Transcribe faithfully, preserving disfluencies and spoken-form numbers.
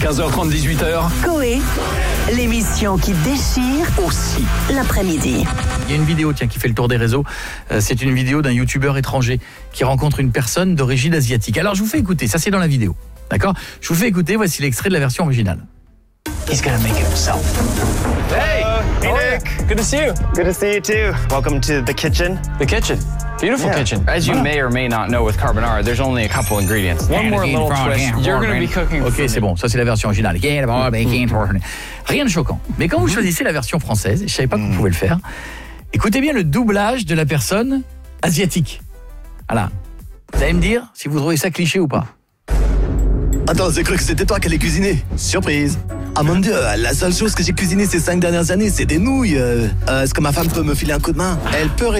quinze heures trente, dix-huit heures. Coé, l'émission qui déchire Aussi. l'après-midi. Il y a une vidéo tiens, qui fait le tour des réseaux. Euh, c'est une vidéo d'un youtubeur étranger qui rencontre une personne d'origine asiatique. Alors je vous fais écouter, ça c'est dans la vidéo. D'accord ? Je vous fais écouter, voici l'extrait de la version originale. He's gonna make it himself. Hey, hey Nick. Good to see you. Good to see you too. Welcome to the kitchen. The kitchen. Beautiful Yeah. kitchen. As you may or may not know with carbonara, there's only a couple ingredients. One more little twist. You're going to be cooking Ok, for c'est me. bon, ça c'est la version originale. Rien de choquant. Mais quand vous choisissez la version française, je savais pas que vous pouvez le faire, écoutez bien le doublage de la personne asiatique. Voilà. Vous allez me dire si vous trouvez ça cliché ou pas. Attends, j'ai cru que c'était toi qui allais cuisiner. Surprise. Ah mon Dieu, la seule chose que j'ai cuisiné ces cinq dernières années, c'est des nouilles. Euh, Est-ce que ma femme peut me filer un coup de main ? Elle peut